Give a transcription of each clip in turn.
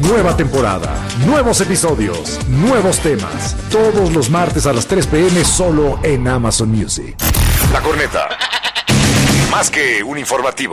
Nueva temporada, nuevos episodios, nuevos temas. Todos los martes a las 3 p.m. solo en Amazon Music. La Corneta. Más que un informativo.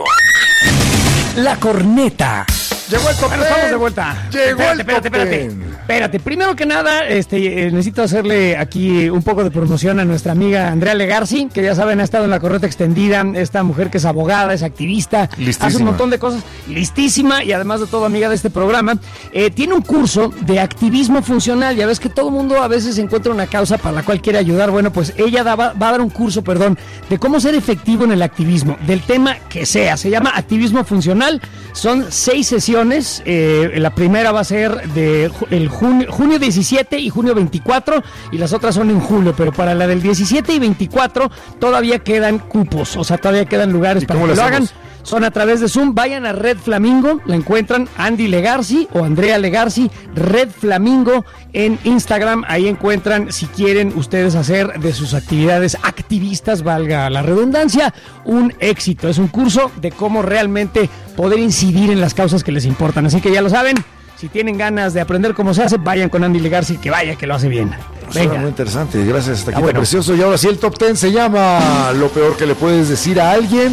La Corneta. Llegó el top 10. Estamos de vuelta. Llegó el top 10. Espérate, primero que nada, necesito hacerle aquí un poco de promoción a nuestra amiga Andrea Legarci, que ya saben, ha estado en La Corneta Extendida, esta mujer que es abogada, es activista, listísima, hace un montón de cosas, listísima y además de todo amiga de este programa. Tiene un curso de activismo funcional, ya ves que todo el mundo a veces encuentra una causa para la cual quiere ayudar. Bueno, pues ella va a dar un curso, de cómo ser efectivo en el activismo, del tema que sea. Se llama Activismo Funcional, son 6 sesiones, la primera va a ser de junio 17 y junio 24 y las otras son en julio, pero para la del 17 y 24 todavía quedan cupos, o sea, todavía quedan lugares para que lo hagan. Son a través de Zoom. Vayan a Red Flamingo, la encuentran Andy Legarci o Andrea Legarci, Red Flamingo en Instagram. Ahí encuentran, si quieren ustedes hacer de sus actividades activistas, valga la redundancia, un éxito. Es un curso de cómo realmente poder incidir en las causas que les importan. Así que ya lo saben, si tienen ganas de aprender cómo se hace, vayan con Andy Legarci, que vaya, que lo hace bien. Venga. Muy interesante, gracias, hasta aquí bueno. Precioso. Y ahora sí, el top 10 se llama Lo peor que le puedes decir a alguien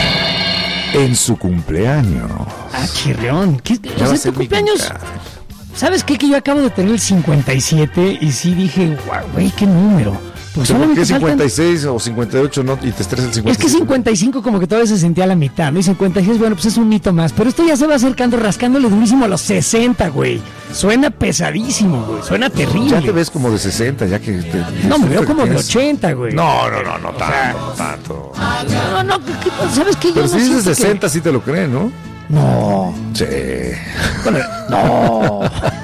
en su cumpleaños. Ah, chirrión. O sea, tu cumpleaños. ¿Sabes qué? Que yo acabo de tener el 57 y sí dije, guau, güey, qué número. Pues ¿por qué 56 o 58 no, y te estresa el 55? Es que 55 como que todavía se sentía a la mitad, ¿no? Y 56, bueno, pues es un hito más. Pero esto ya se va acercando, rascándole durísimo a los 60, güey. Suena pesadísimo, güey. Suena terrible. Ya te ves como de 60, ya que... No, me veo como de 80, güey. No, tanto. No, ¿sabes qué? Pero si dices 60 sí te lo creen, ¿no? No. Sí. Bueno, no.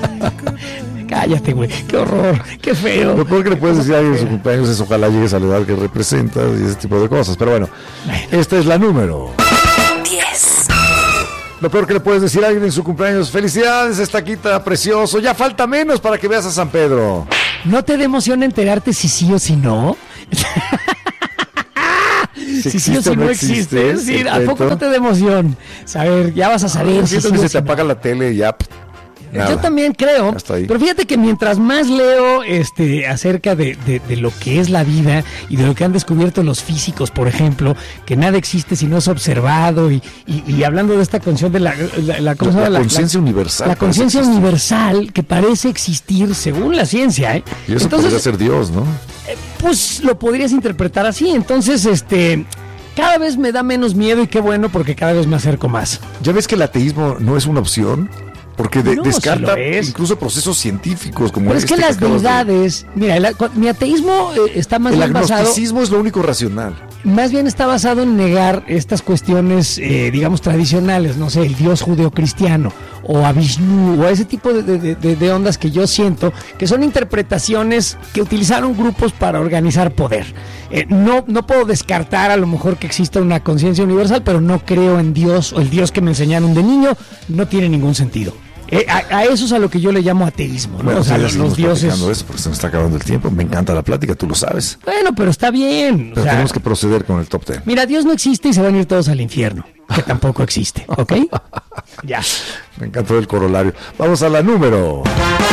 Cállate, güey. Qué horror. Qué feo. Lo peor que le puedes decir a alguien en su cumpleaños es ojalá llegues a la edad que representas y ese tipo de cosas. Pero bueno, esta es la número 10. Lo peor que le puedes decir a alguien en su cumpleaños: felicidades, estaquita, precioso. Ya falta menos para que veas a San Pedro. ¿No te da emoción enterarte si sí o si no? Si sí o si no existe. Sí, ¿a poco no te da emoción? Saber, ya vas a saber. Siento que se te apaga la tele y ya... Nada. Yo también creo, pero fíjate que mientras más leo acerca de lo que es la vida y de lo que han descubierto los físicos, por ejemplo, que nada existe si no es observado, y hablando de esta canción de la conciencia universal. La conciencia universal que parece existir según la ciencia, ¿eh? Y eso podría ser Dios, ¿no? Pues lo podrías interpretar así, entonces cada vez me da menos miedo y qué bueno, porque cada vez me acerco más. ¿Ya ves que el ateísmo no es una opción? Porque descarta si incluso procesos científicos como pero es que las deidades, mira, mi ateísmo está más bien basado... El agnosticismo es lo único racional. Más bien está basado en negar estas cuestiones, digamos, tradicionales, no sé, el dios judeocristiano, o a Vishnu, o a ese tipo de ondas que yo siento que son interpretaciones que utilizaron grupos para organizar poder. No puedo descartar a lo mejor que exista una conciencia universal, pero no creo en Dios, o el Dios que me enseñaron de niño no tiene ningún sentido. A eso es a lo que yo le llamo ateísmo, ¿no? Bueno, o sea, los dioses. Eso porque se nos está acabando el tiempo. Me encanta la plática, tú lo sabes. Bueno, pero está bien. Pero tenemos que proceder con el top 10. Mira, Dios no existe y se van a ir todos al infierno, que tampoco existe, ¿ok? Ya. Me encantó el corolario. Vamos a la número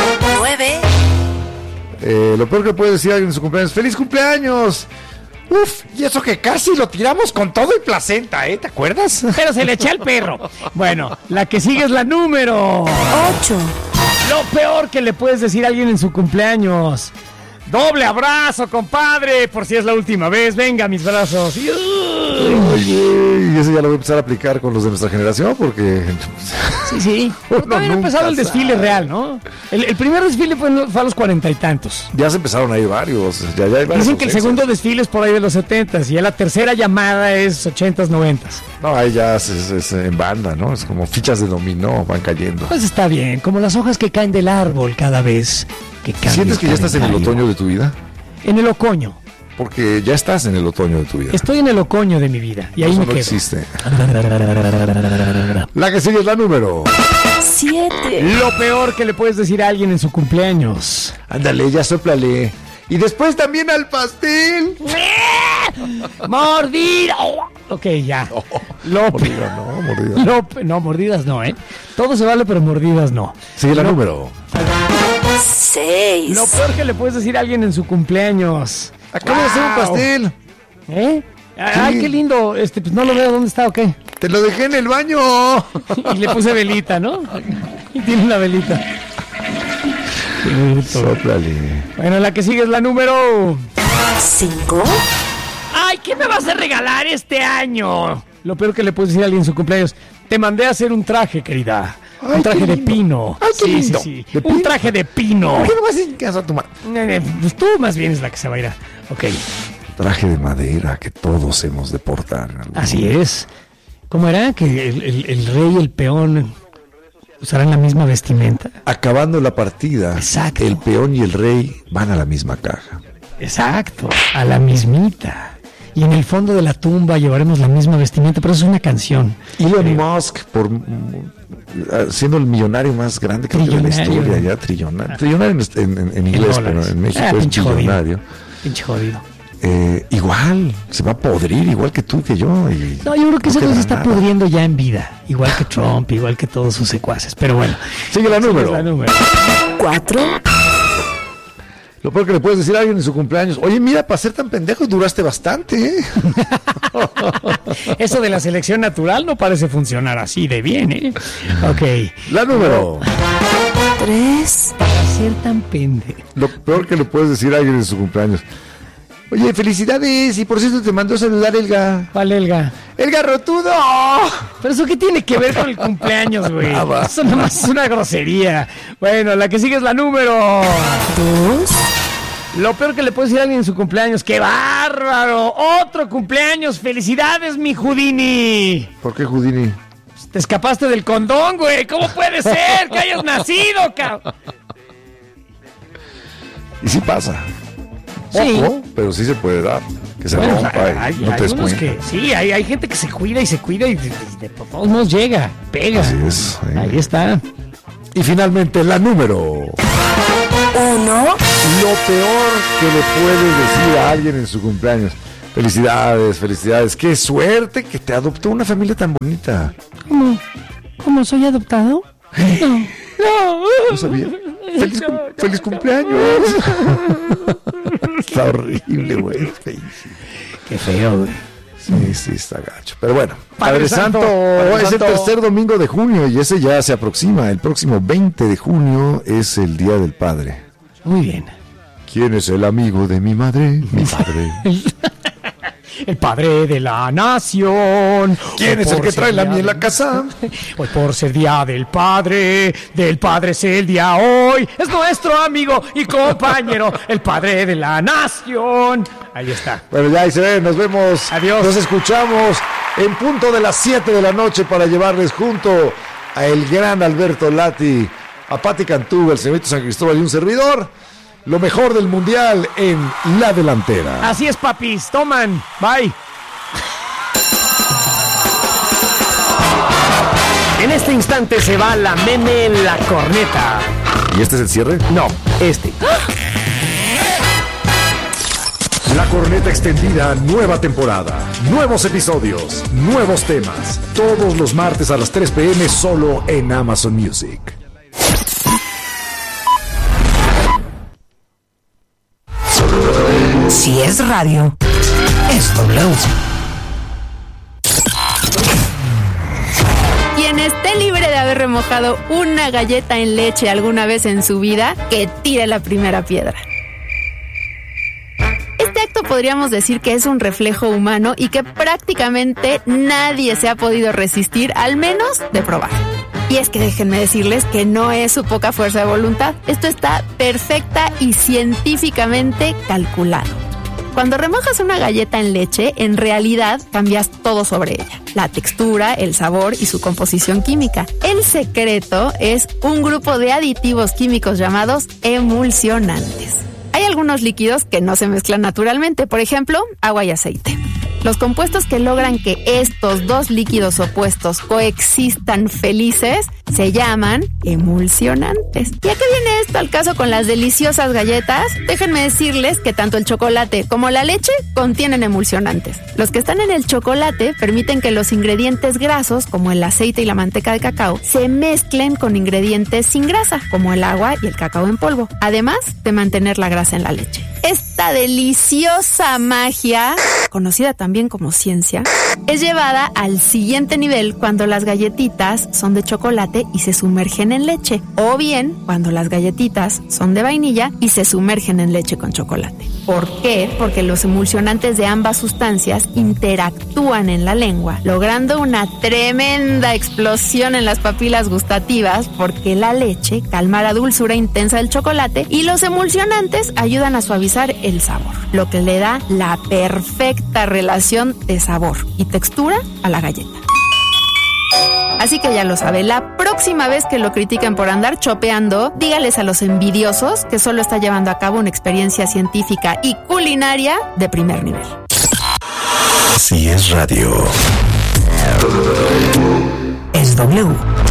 9. Lo peor que puede decir alguien en su cumpleaños: ¡feliz cumpleaños! Uf, y eso que casi lo tiramos con todo y placenta, ¿te acuerdas? Pero se le echa al perro. Bueno, la que sigue es la número 8. Lo peor que le puedes decir a alguien en su cumpleaños: doble abrazo, compadre, por si es la última vez. Venga, mis brazos. Oye, y eso ya lo voy a empezar a aplicar con los de nuestra generación, porque... Sí. Pero todavía no ha empezado el desfile real, ¿no? El primer desfile fue a los 40 y tantos. Ya se empezaron a ir varios. Ya hay varios. Dicen que el segundo desfile es por ahí de los 70s y ya la tercera llamada es 80s, 90s. No, ahí ya es en banda, ¿no? Es como fichas de dominó, van cayendo. Pues está bien, como las hojas que caen del árbol cada vez que cambia. ¿Sientes que ya estás en el otoño de tu vida? En el ocoño. Porque ya estás en el otoño de tu vida. Estoy en el ocoño de mi vida y ahí me quedo. No existe. La que sigue es la número 7. Lo peor que le puedes decir a alguien en su cumpleaños: ándale, ya sóplale. Y después también al pastel. ¡Mordida! Ok, ya. Mordidas. No, mordidas no, ¿eh? Todo se vale, pero mordidas no. Sigue la número. 6. Lo peor que le puedes decir a alguien en su cumpleaños. Acabo de hacer un pastel. ¿Eh? Ay, qué lindo. Pues no lo veo. ¿Dónde está o qué? Te lo dejé en el baño. Y le puse velita, ¿no? Y tiene una velita. Sóplale. Bueno, la que sigue es la número 5. ¡Ay, qué me vas a regalar este año! Lo peor que le puedes decir a alguien en su cumpleaños. Te mandé a hacer un traje, querida. Ay, un traje qué de lindo. pino. Ay, qué lindo. Sí. ¿De Un pino? traje de pino. ¿Por qué no vas a caso a tu madre? Pues tú más bien es la que se va a ir a... Ok, Traje de madera que todos hemos de portar. así es. ¿Cómo era? Que el rey y el peón usarán la misma vestimenta. Acabando la partida, Exacto. el peón y el rey van a la misma caja. Exacto, a la mismita. Y en el fondo de la tumba llevaremos la misma vestimenta, pero eso es una canción. Elon Musk, siendo el millonario más grande que de la Trillonario. historia, ya trillonario en inglés, pero dólares. en México es Pinche jodido. millonario. Pinche jodido. Igual, se va a podrir, igual que tú, que yo. Y No, yo creo que ese güey queda se está nada. pudriendo ya en vida. Igual que Trump, igual que todos sus secuaces. Pero bueno. Sigue la número. Es la número. 4. Lo peor que le puedes decir a alguien en su cumpleaños: oye, mira, para ser tan pendejo duraste bastante, ¿eh? Eso de la selección natural no parece funcionar así de bien, ¿eh? Ok. La número. 3. Para ser tan pendejo. Lo peor que le puedes decir a alguien en su cumpleaños: oye, felicidades, y por cierto te mandó a saludar Elga. Vale, Elga. ¡Elga Rotudo! Pero eso qué tiene que ver con el cumpleaños, güey. Nada. Eso nada más es una grosería. Bueno, la que sigue es la número 2. Lo peor que le puedes decir a alguien en su cumpleaños. ¡Qué bárbaro! ¡Otro cumpleaños! ¡Felicidades, mi Houdini! ¿Por qué Houdini? Te escapaste del condón, güey. ¿Cómo puede ser que hayas nacido, cabrón? Y sí pasa. Sí. Poco, pero sí se puede dar. Que se Bueno, rompa y hay no te des unos cuenta. que sí, hay gente que se cuida y de todos modos llega, pega. Así es. Ahí está. Y finalmente la número. 1. Lo peor que le puedes decir a alguien en su cumpleaños: felicidades, felicidades. Qué suerte que te adoptó una familia tan bonita. ¿Cómo soy adoptado? No. No sabía. Feliz cumpleaños. Está horrible, güey. Qué feo, güey. Sí, está gacho. Pero bueno, Padre Santo, Padre es el Santo. tercer domingo de junio y ese ya se aproxima. El próximo 20 de junio es el Día del Padre. Muy bien. ¿Quién es el amigo de mi madre? Mi padre. El padre de la nación. ¿Quién Hoy es el por que ser trae la día miel en la del- casa? Hoy por ser día del padre es el día hoy. Es nuestro amigo y compañero, el padre de la nación. Ahí está. Bueno, ya ahí se ve, nos vemos. Adiós. Nos escuchamos en punto de las 7 de la noche para llevarles junto a el gran Alberto Lati, a Pati Cantú, el señorito San Cristóbal y un servidor, lo mejor del mundial en la delantera. Así es, papis. Toman. Bye. En este instante se va la meme en la corneta. ¿Y este es el cierre? No, este. La corneta extendida, nueva temporada, nuevos episodios, nuevos temas, todos los martes a las 3 p.m. solo en Amazon Music. Si es radio, es W. Quien esté libre de haber remojado una galleta en leche alguna vez en su vida, que tire la primera piedra. Este acto podríamos decir que es un reflejo humano y que prácticamente nadie se ha podido resistir, al menos de probar. Y es que déjenme decirles que no es su poca fuerza de voluntad. Esto está perfecta y científicamente calculado. Cuando remojas una galleta en leche, en realidad cambias todo sobre ella. La textura, el sabor y su composición química. El secreto es un grupo de aditivos químicos llamados emulsionantes. Hay algunos líquidos que no se mezclan naturalmente, por ejemplo, agua y aceite. Los compuestos que logran que estos dos líquidos opuestos coexistan felices se llaman emulsionantes. ¿Y a qué viene esto al caso con las deliciosas galletas? Déjenme decirles que tanto el chocolate como la leche contienen emulsionantes. Los que están en el chocolate permiten que los ingredientes grasos, como el aceite y la manteca de cacao, se mezclen con ingredientes sin grasa, como el agua y el cacao en polvo, además de mantener la grasa en la leche. Esta deliciosa magia, conocida también como ciencia, es llevada al siguiente nivel cuando las galletitas son de chocolate y se sumergen en leche, o bien cuando las galletitas son de vainilla y se sumergen en leche con chocolate. ¿Por qué? Porque los emulsionantes de ambas sustancias interactúan en la lengua, logrando una tremenda explosión en las papilas gustativas, porque la leche calma la dulzura intensa del chocolate y los emulsionantes ayudan a suavizar el sabor, lo que le da la perfecta relación de sabor y textura a la galleta. Así que ya lo sabe, la próxima vez que lo critiquen por andar chopeando, dígales a los envidiosos que solo está llevando a cabo una experiencia científica y culinaria de primer nivel. Si es radio, es W.